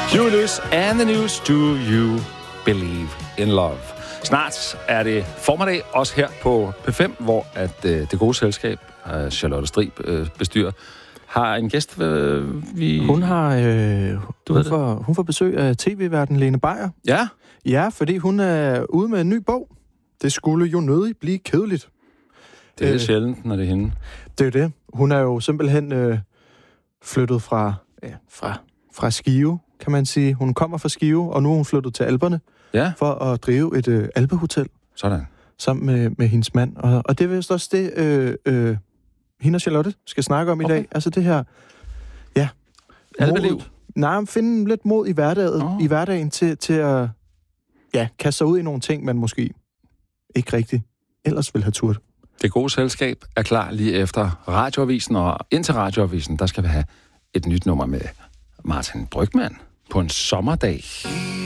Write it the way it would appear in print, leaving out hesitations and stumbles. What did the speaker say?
Huey Lewis and the News. Do you believe in love? Snart er det formiddag, også her på P5, hvor at det gode selskab, Charlotte Strib bestyrer, har en gæst. Hun får besøg af tv-værten Lene Beyer. Ja? Ja, fordi hun er ude med en ny bog. Det skulle jo nødig blive kedeligt. Det er sjældent, når det er hende. Det er det. Hun er jo simpelthen flyttet fra Skive, kan man sige. Hun kommer fra Skive, og nu er hun flyttet til Alperne for at drive et alpehotel. Sådan. Sammen med hendes mand. Og det er vist også det, hende og Charlotte skal snakke om i dag. Altså det her, alpeliv. Nej, finde lidt mod i hverdagen til at kaste sig ud i nogle ting, man måske ikke rigtig ellers vil have turt. Det gode selskab er klar lige efter Radioavisen, og indtil Radioavisen, der skal vi have et nyt nummer med Martin Brygmann på en sommerdag.